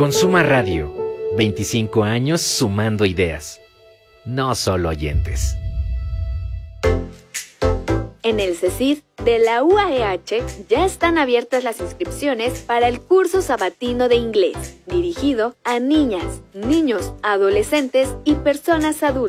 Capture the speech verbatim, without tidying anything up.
Consuma Radio, veinticinco años sumando ideas, no solo oyentes. En el CECID de la U A E H ya están abiertas las inscripciones para el curso sabatino de inglés, dirigido a niñas, niños, adolescentes y personas adultas.